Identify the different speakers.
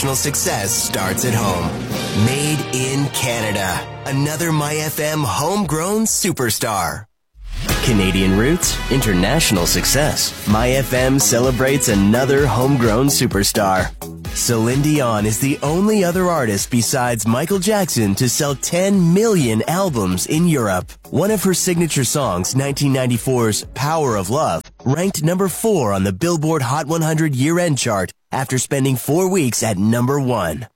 Speaker 1: international success starts at home. Made in Canada. Another MyFM homegrown superstar. Canadian roots, international success. MyFM celebrates another homegrown superstar. Celine Dion is the only other artist besides Michael Jackson to sell 10 million albums in Europe. One of her signature songs, 1994's Power of Love, ranked number 4 on the Billboard Hot 100 year-end chart after spending 4 weeks at number 1.